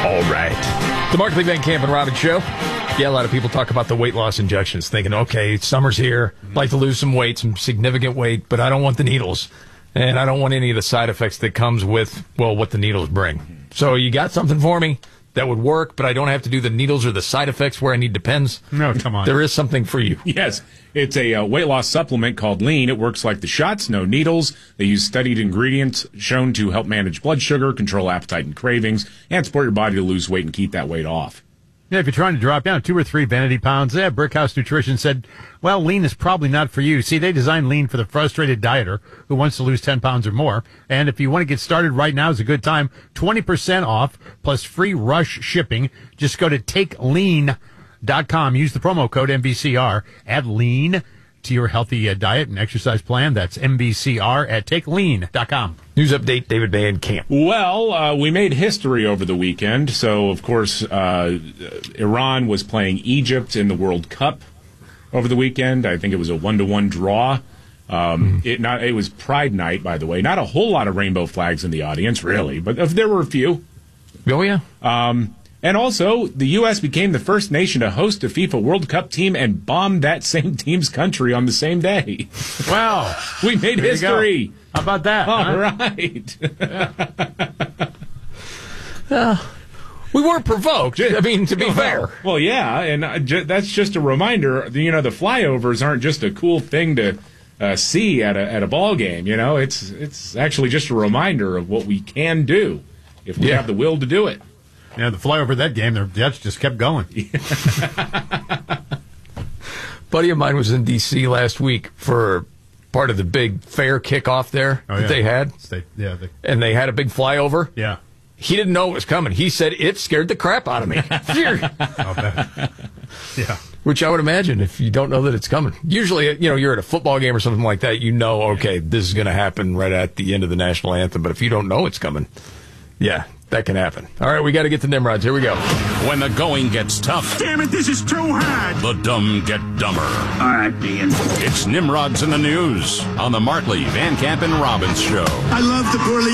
All right. The Markley, Van Camp, and Robbins Show. Yeah, a lot of people talk about the weight loss injections, thinking, okay, summer's here, like to lose some weight, some significant weight, but I don't want the needles. And I don't want any of the side effects that comes with, well, what the needles bring. So you got something for me that would work, but I don't have to do the needles or the side effects where I need depends. No, come on. There is something for you. Yes. It's a weight loss supplement called Lean. It works like the shots, no needles. They use studied ingredients shown to help manage blood sugar, control appetite and cravings, and support your body to lose weight and keep that weight off. Yeah, if you're trying to drop down 2 or 3 vanity pounds, Brickhouse Nutrition said, well, Lean is probably not for you. See, they designed Lean for the frustrated dieter who wants to lose 10 pounds or more. And if you want to get started right now, is a good time. 20% off plus free rush shipping. Just go to takelean.com. Use the promo code MVCR. Add Lean to your healthy diet and exercise plan. That's MVCR at takelean.com. News update, David Van Camp. Well, we made history over the weekend. So, of course, Iran was playing Egypt in the World Cup over the weekend. I think it was a 1-1 draw. It was Pride Night, by the way. Not a whole lot of rainbow flags in the audience, really, but there were a few. Oh, yeah. And also, the U.S. became the first nation to host a FIFA World Cup team and bombed that same team's country on the same day. Wow. We made history. How about that? All right. We weren't provoked. I mean, to be fair. Well, yeah, and that's just a reminder. The flyovers aren't just a cool thing to see at a ball game. It's actually just a reminder of what we can do if we have the will to do it. Yeah, the flyover of that game, the Jets just kept going. Buddy of mine was in D.C. last week for part of the big fair kickoff there that they had. And they had a big flyover. Yeah. He didn't know it was coming. He said it scared the crap out of me. I'll bet. Yeah. Which I would imagine if you don't know that it's coming. Usually, you're at a football game or something like that, okay, this is going to happen right at the end of the national anthem. But if you don't know it's coming, that can happen. All right, we got to get to Nimrods. Here we go. When the going gets tough. Damn it, this is too hard. The dumb get dumber. All right, Ian. It's Nimrods in the News on the Markley, Van Camp, and Robbins Show. I love the poorly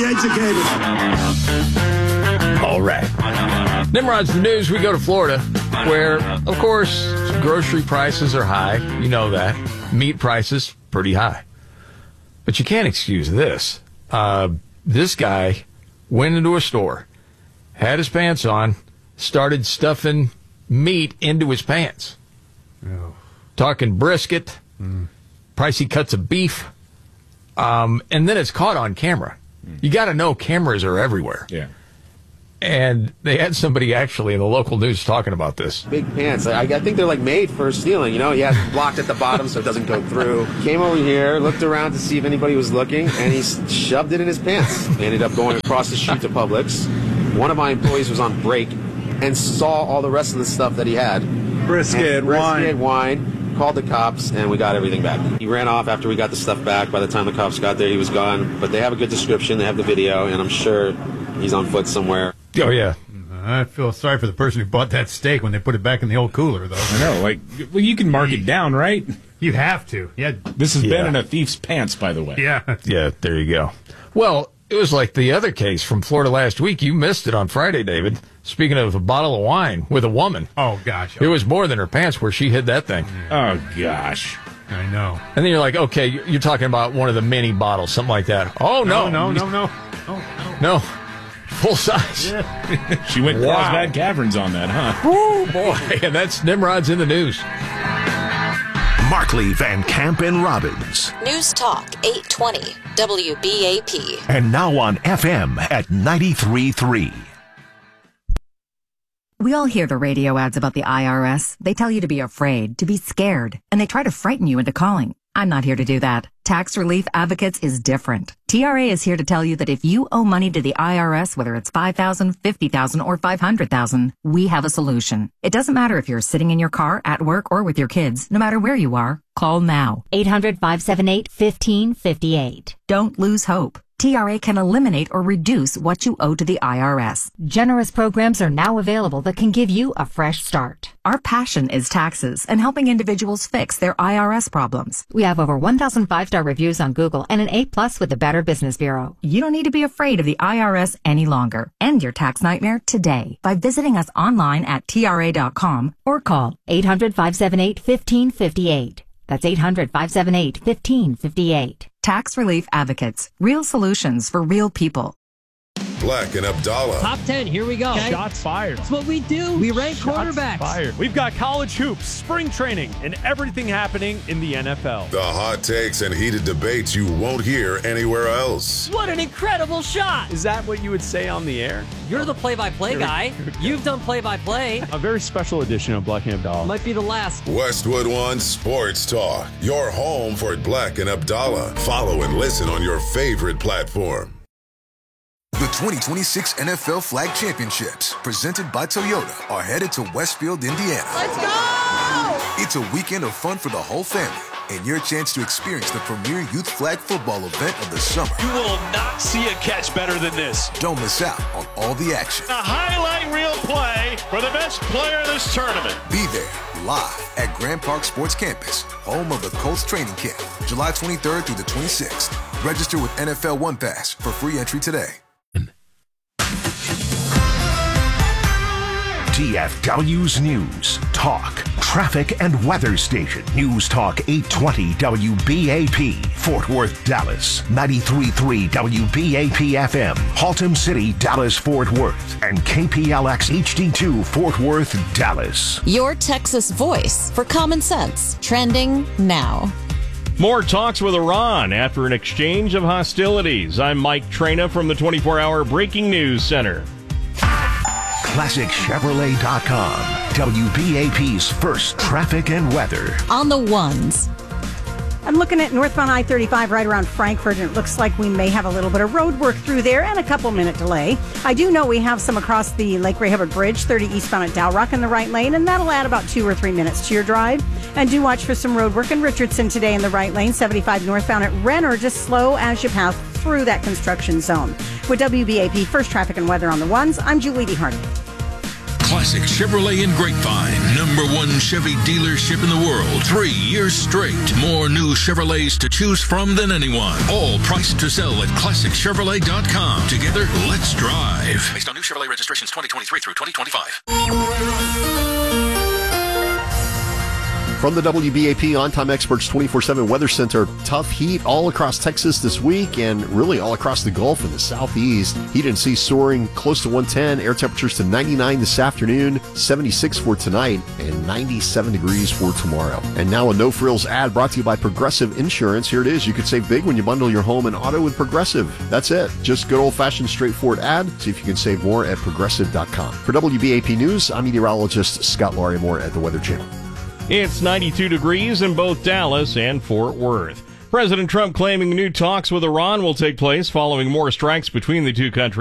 educated. All right. Nimrods in the News, we go to Florida, where, of course, grocery prices are high. You know that. Meat prices, pretty high. But you can't excuse this. This guy went into a store, had his pants on, started stuffing meat into his pants. Oh. Talking brisket, pricey cuts of beef, and then it's caught on camera. You got to know cameras are everywhere. Yeah. And they had somebody actually in the local news talking about this. Big pants. I think they're made for stealing. He has it blocked at the bottom so it doesn't go through. Came over here, looked around to see if anybody was looking, and he shoved it in his pants. Ended up going across the street to Publix. One of my employees was on break and saw all the rest of the stuff that he had. Brisket, wine. Called the cops, and we got everything back. He ran off after we got the stuff back. By the time the cops got there, he was gone. But they have a good description. They have the video, and I'm sure he's on foot somewhere. Oh, yeah. I feel sorry for the person who bought that steak when they put it back in the old cooler, though. I know. You can mark it down, right? You have to. Yeah. This has been in a thief's pants, by the way. Yeah. Yeah, there you go. Well, it was like the other case from Florida last week. You missed it on Friday, David. Speaking of a bottle of wine with a woman. Oh, gosh. It was more than her pants where she hid that thing. Oh, gosh. I know. And then you're like, okay, you're talking about one of the mini bottles, something like that. Oh, no. No. Full size. Yeah. She went Carlsbad Caverns on that, huh? Oh, boy. And that's Nimrod's in the News. Markley, Van Camp, and Robbins. News Talk 820 WBAP. And now on FM at 93.3. We all hear the radio ads about the IRS. They tell you to be afraid, to be scared, and they try to frighten you into calling. I'm not here to do that. Tax Relief Advocates is different. TRA is here to tell you that if you owe money to the IRS, whether it's $5,000, $50,000, or $500,000, we have a solution. It doesn't matter if you're sitting in your car, at work, or with your kids. No matter where you are, call now. 800-578-1558. Don't lose hope. TRA can eliminate or reduce what you owe to the IRS. Generous programs are now available that can give you a fresh start. Our passion is taxes and helping individuals fix their IRS problems. We have over 1,000 5-star reviews on Google and an A+ with the Better Business Bureau. You don't need to be afraid of the IRS any longer. End your tax nightmare today by visiting us online at TRA.com or call 800-578-1558. That's 800-578-1558. Tax Relief Advocates. Real solutions for real people. Black and Abdallah. Top 10, here we go. Okay. Shots fired. That's what we do. We rank quarterbacks. Fired. We've got college hoops, spring training, and everything happening in the NFL. The hot takes and heated debates you won't hear anywhere else. What an incredible shot. Is that what you would say on the air? You're the play-by-play guy. You've done play-by-play. A very special edition of Black and Abdallah. Might be the last. Westwood One Sports Talk. Your home for Black and Abdallah. Follow and listen on your favorite platform. The 2026 NFL Flag Championships, presented by Toyota, are headed to Westfield, Indiana. Let's go! It's a weekend of fun for the whole family and your chance to experience the premier youth flag football event of the summer. You will not see a catch better than this. Don't miss out on all the action. A highlight reel play for the best player of this tournament. Be there live at Grand Park Sports Campus, home of the Colts training camp, July 23rd through the 26th. Register with NFL One Pass for free entry today. DFW's News, Talk, Traffic and Weather Station. News Talk 820 WBAP, Fort Worth, Dallas. 93.3 WBAP FM, Haltom City, Dallas, Fort Worth. And KPLX HD2, Fort Worth, Dallas. Your Texas voice for common sense. Trending now. More talks with Iran after an exchange of hostilities. I'm Mike Traina from the 24-hour Breaking News Center. ClassicChevrolet.com, WBAP's first traffic and weather. On the ones. I'm looking at northbound I-35 right around Frankfort, and it looks like we may have a little bit of road work through there and a couple-minute delay. I do know we have some across the Lake Ray Hubbard Bridge, 30 eastbound at Dow Rock in the right lane, and that'll add about 2 or 3 minutes to your drive. And do watch for some road work in Richardson today in the right lane, 75 northbound at Renner, just slow as you pass through that construction zone. With WBAP First Traffic and Weather on the ones, I'm Julie D. Hardy. Classic Chevrolet in Grapevine, #1 Chevy dealership in the world. 3 years straight. More new Chevrolets to choose from than anyone. All priced to sell at ClassicChevrolet.com. Together, let's drive. Based on new Chevrolet registrations 2023 through 2025. From the WBAP On-Time Experts 24/7 Weather Center, tough heat all across Texas this week and really all across the Gulf and the southeast. Heat and sea soaring close to 110, air temperatures to 99 this afternoon, 76 for tonight, and 97 degrees for tomorrow. And now a No Frills ad brought to you by Progressive Insurance. Here it is. You could save big when you bundle your home and auto with Progressive. That's it. Just good old-fashioned straightforward ad. See if you can save more at Progressive.com. For WBAP News, I'm meteorologist Scott Lauriamore at the Weather Channel. It's 92 degrees in both Dallas and Fort Worth. President Trump claiming new talks with Iran will take place following more strikes between the two countries.